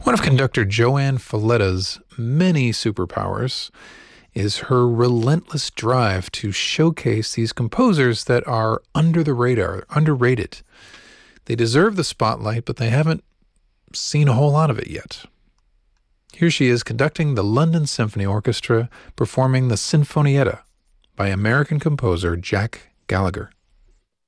One of conductor Joanne Falletta's many superpowers is her relentless drive to showcase these composers that are under the radar, underrated. They deserve the spotlight, but they haven't seen a whole lot of it yet. Here she is conducting the London Symphony Orchestra performing the Sinfonietta by American composer Jack Gallagher.